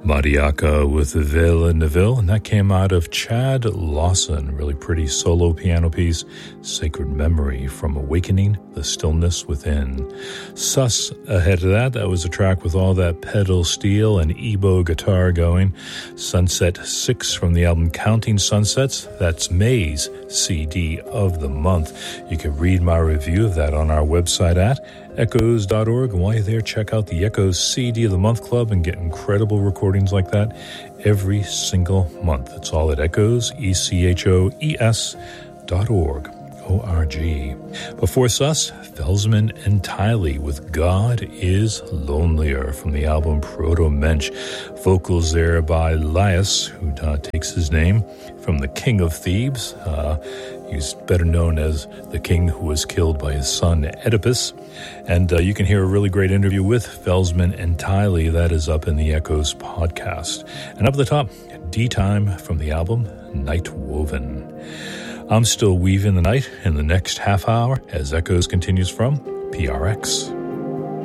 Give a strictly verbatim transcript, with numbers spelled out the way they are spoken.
Mariaka with Villa Neville, and that came out of Chad Lawson. Really pretty solo piano piece, Sacred Memory from Awakening the Stillness Within. Sus ahead of that, that was a track with all that pedal steel and Ebo guitar going. Sunset six from the album Counting Sunsets. That's May's C D of the month. You can read my review of that on our website at echoes dot org. And while you're there, check out the Echoes C D of the Month Club and get incredible recordings like that every single month. It's all at Echoes, E C H O E S dot org. O R G. Before Sus, Felsman and Tiley with God is Lonelier from the album Proto Mensch. Vocals there by Laius, who uh, takes his name from the King of Thebes. Uh, he's better known as the king who was killed by his son Oedipus. And uh, you can hear a really great interview with Felsman and Tiley. That is up in the Echoes podcast. And up at the top, D-Time from the album Night Woven. I'm still weaving the night in the next half hour as Echoes continues from P R X.